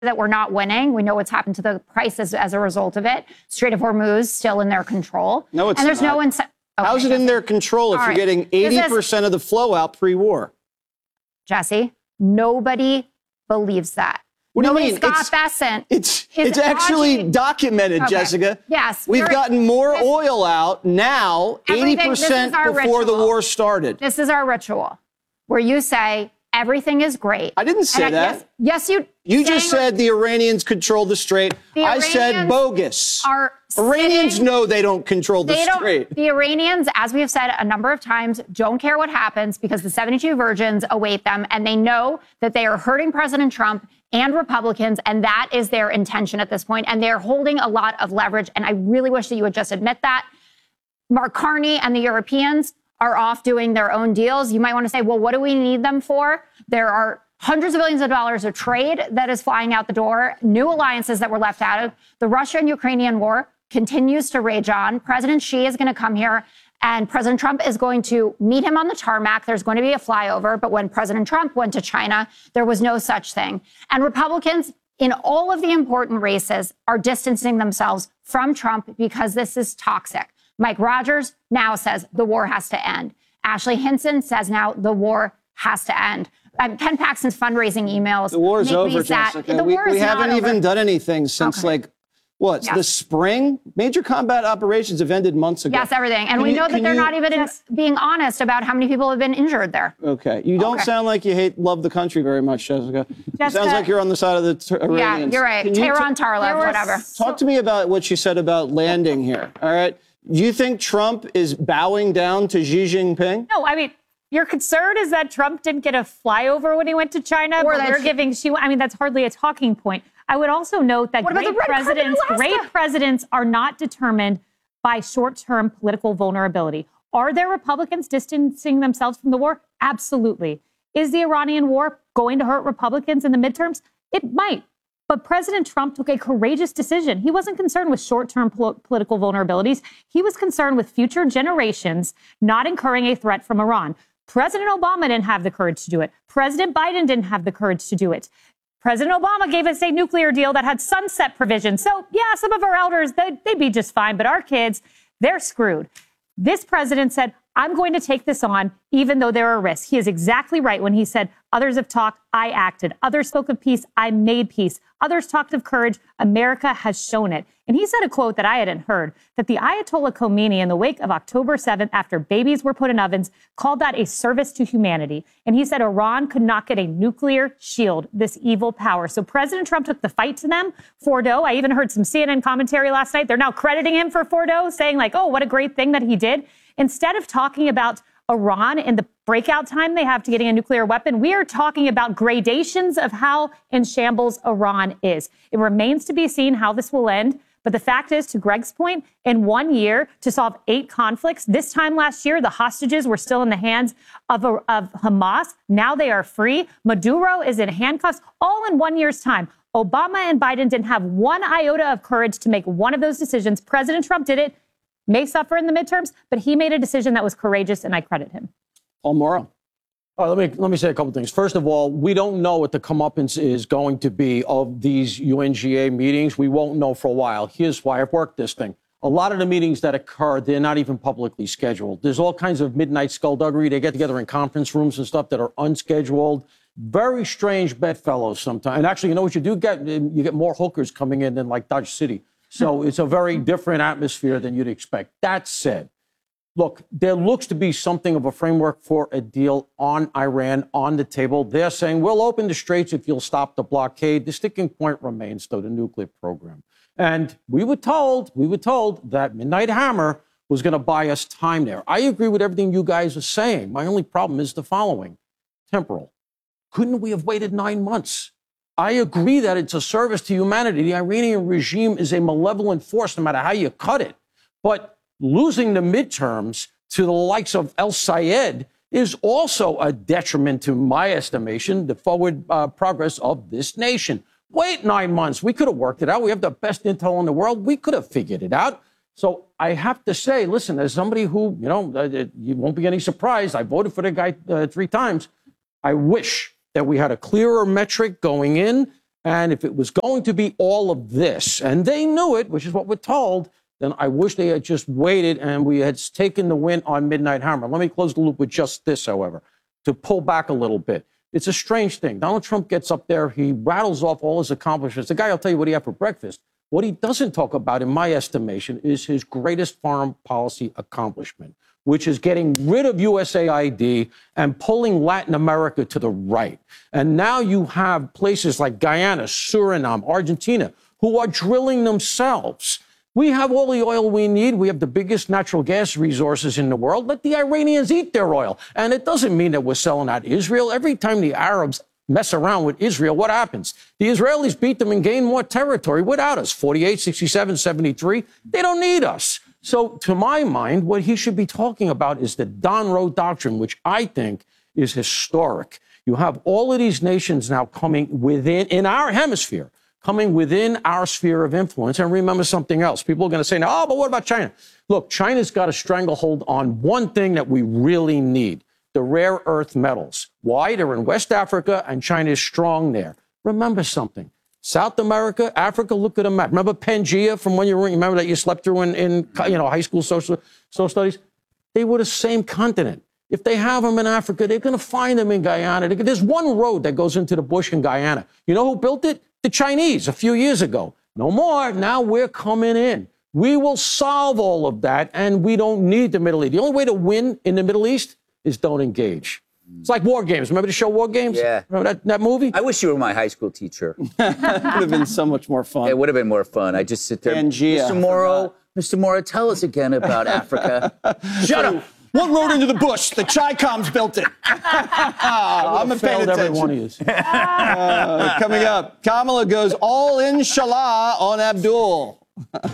that we're not winning. We know what's happened to the prices as a result of it. Strait of Hormuz still in their control. No, it's and there's not. no incentive. Okay, how's it in their control if you're getting 80% of the flow out pre-war? Jesse, nobody believes that. What do you mean? Scott Bessent. It's actually documented, Jessica. Yes. We've gotten more oil out now, 80% before the war started. This is our ritual, where you say everything is great. I didn't say that. Yes, you. You just said the Iranians control the strait. I said bogus. Iranians know they don't control the strait. The Iranians, as we have said a number of times, don't care what happens because the 72 virgins await them, and they know that they are hurting President Trump and Republicans, and that is their intention at this point, and they're holding a lot of leverage, and I really wish that you would just admit that. Mark Carney and the Europeans are off doing their own deals. You might want to say, well, what do we need them for? There are hundreds of billions of dollars of trade that is flying out the door, new alliances that were left out of. The Russia and Ukrainian war continues to rage on. President Xi is going to come here, and President Trump is going to meet him on the tarmac. There's going to be a flyover. But when President Trump went to China, there was no such thing. And Republicans in all of the important races are distancing themselves from Trump because this is toxic. Mike Rogers now says the war has to end. Ashley Hinson says now the war has to end. Ken Paxton's fundraising emails. The war is over, Jessica. We haven't even done anything since the spring? Major combat operations have ended months ago. Yes, everything. And we know that they're not even being honest about how many people have been injured there. Okay. You don't sound like you love the country very much, Jessica. It sounds like you're on the side of the Iranians. Yeah, you're right. Tehran, Tarlev, whatever. Talk to me about what you said about landing here, all right? Do you think Trump is bowing down to Xi Jinping? No, I mean, your concern is that Trump didn't get a flyover when he went to China, or they're giving Xi. I mean, that's hardly a talking point. I would also note that great presidents are not determined by short-term political vulnerability. Are there Republicans distancing themselves from the war? Absolutely. Is the Iranian war going to hurt Republicans in the midterms? It might. But President Trump took a courageous decision. He wasn't concerned with short-term political vulnerabilities. He was concerned with future generations not incurring a threat from Iran. President Obama didn't have the courage to do it. President Biden didn't have the courage to do it. President Obama gave us a nuclear deal that had sunset provisions. So, yeah, some of our elders, they'd be just fine. But our kids, they're screwed. This president said, I'm going to take this on, even though there are risks. He is exactly right when he said, others have talked, I acted. Others spoke of peace, I made peace. Others talked of courage, America has shown it. And he said a quote that I hadn't heard, that the Ayatollah Khomeini, in the wake of October 7th, after babies were put in ovens, called that a service to humanity. And he said Iran could not get a nuclear shield, this evil power. So President Trump took the fight to them. Fordo, I even heard some CNN commentary last night. They're now crediting him for Fordo, saying like, oh, what a great thing that he did. Instead of talking about Iran and the breakout time they have to getting a nuclear weapon, we are talking about gradations of how in shambles Iran is. It remains to be seen how this will end. But the fact is, to Greg's point, in 1 year to solve 8 conflicts, this time last year, the hostages were still in the hands of Hamas. Now they are free. Maduro is in handcuffs, all in 1 year's time. Obama and Biden didn't have one iota of courage to make one of those decisions. President Trump did it. May suffer in the midterms, but he made a decision that was courageous, and I credit him. Paul Morrow. Let me say a couple things. First of all, we don't know what the comeuppance is going to be of these UNGA meetings. We won't know for a while. Here's why I've worked this thing. A lot of the meetings that occur, they're not even publicly scheduled. There's all kinds of midnight skullduggery. They get together in conference rooms and stuff that are unscheduled. Very strange bedfellows sometimes. And actually, you know what you do get? You get more hookers coming in than like Dodge City. So it's a very different atmosphere than you'd expect. That said, look, there looks to be something of a framework for a deal on Iran on the table. They're saying we'll open the straits if you'll stop the blockade. The sticking point remains, though, the nuclear program. And we were told that Midnight Hammer was going to buy us time there. I agree with everything you guys are saying. My only problem is the following. Temporal. Couldn't we have waited 9 months? I agree that it's a service to humanity. The Iranian regime is a malevolent force, no matter how you cut it. But losing the midterms to the likes of El Sayed is also a detriment to my estimation, the forward progress of this nation. Wait 9 months. We could have worked it out. We have the best intel in the world. We could have figured it out. So I have to say, listen, as somebody who, you won't be any surprised. I voted for the guy 3 times. I wish that we had a clearer metric going in And if it was going to be all of this, and they knew it, which is what we're told, then I wish they had just waited and we had taken the win on Midnight Hammer. Let me close the loop with just this, however, to pull back a little bit. It's a strange thing. Donald Trump gets up there. He rattles off all his accomplishments. The guy will tell you what he had for breakfast. What he doesn't talk about, in my estimation, is his greatest foreign policy accomplishment, which is getting rid of USAID and pulling Latin America to the right. And now you have places like Guyana, Suriname, Argentina, who are drilling themselves. We have all the oil we need. We have the biggest natural gas resources in the world. Let the Iranians eat their oil. And it doesn't mean that we're selling out Israel. Every time the Arabs mess around with Israel, what happens? The Israelis beat them and gain more territory without us. 48, 67, 73. They don't need us. So to my mind, what he should be talking about is the Don Roe Doctrine, which I think is historic. You have all of these nations now coming within, in our hemisphere, coming within our sphere of influence. And remember something else. People are going to say, now, oh, but what about China? Look, China's got a stranglehold on one thing that we really need, the rare earth metals. Why? They're in West Africa, and China is strong there. Remember something. South America, Africa, look at a map. Remember Pangea from when you were, remember that you slept through in high school social studies? They were the same continent. If they have them in Africa, they're going to find them in Guyana. There's one road that goes into the bush in Guyana. You know who built it? The Chinese a few years ago. No more. Now we're coming in. We will solve all of that, and we don't need the Middle East. The only way to win in the Middle East is don't engage. It's like War Games. Remember the show War Games? Yeah. Remember that movie? I wish you were my high school teacher. It would have been so much more fun. It would have been more fun. I just sit there. Pangea. Mr. Morrow, tell us again about Africa. Shut up. What road into the bush? The Chi-Coms built it. I'm a fan of every one of you. Coming up, Kamala goes all inshallah on Abdul.